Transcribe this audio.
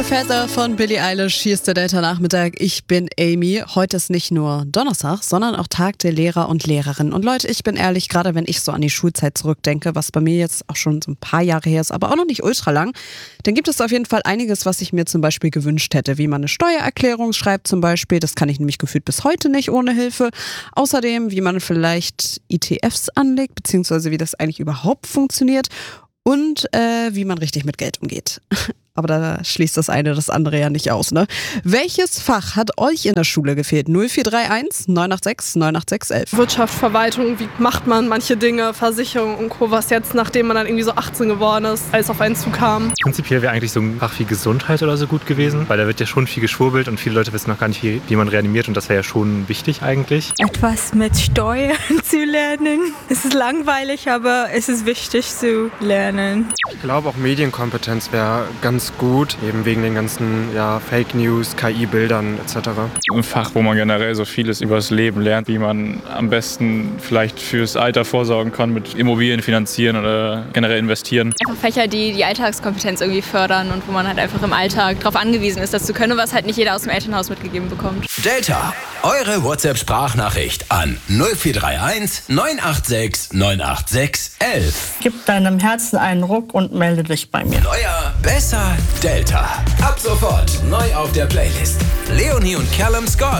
the Feather von Billie Eilish. Hier ist der Delta-Nachmittag. Ich bin Amy. Heute ist nicht nur Donnerstag, sondern auch Tag der Lehrer und Lehrerinnen. Und Leute, ich bin ehrlich, gerade wenn ich so an die Schulzeit zurückdenke, was bei mir jetzt auch schon so ein paar Jahre her ist, aber auch noch nicht ultra lang, dann gibt es auf jeden Fall einiges, was ich mir zum Beispiel gewünscht hätte. Wie man eine Steuererklärung schreibt zum Beispiel. Das kann ich nämlich gefühlt bis heute nicht ohne Hilfe. Außerdem, wie man vielleicht ETFs anlegt, beziehungsweise wie das eigentlich überhaupt funktioniert. Und wie man richtig mit Geld umgeht. Aber da schließt das eine das andere ja nicht aus, ne? Welches Fach hat euch in der Schule gefehlt? 0431 986 986 11. Wirtschaft, Verwaltung, wie macht man manche Dinge, Versicherung und Co., was jetzt, nachdem man dann irgendwie so 18 geworden ist, alles auf einen zukam. Prinzipiell wäre eigentlich so ein Fach wie Gesundheit oder so gut gewesen, weil da wird ja schon viel geschwurbelt und viele Leute wissen noch gar nicht, wie man reanimiert und das wäre ja schon wichtig eigentlich. Etwas mit Steuern zu lernen. Es ist langweilig, aber es ist wichtig zu lernen. Ich glaube auch Medienkompetenz wäre ganz gut, eben wegen den ganzen Fake News, KI-Bildern etc. Ein Fach, wo man generell so vieles über das Leben lernt, wie man am besten vielleicht fürs Alter vorsorgen kann, mit Immobilien finanzieren oder generell investieren. Einfach Fächer, die die Alltagskompetenz irgendwie fördern und wo man halt einfach im Alltag darauf angewiesen ist, das zu können, was halt nicht jeder aus dem Elternhaus mitgegeben bekommt. Delta, eure WhatsApp-Sprachnachricht an 0431 986 986 11. Gib deinem Herzen einen Ruck und melde dich bei mir. Neuer, besser Delta. Ab sofort neu auf der Playlist. Leonie und Callum Scott.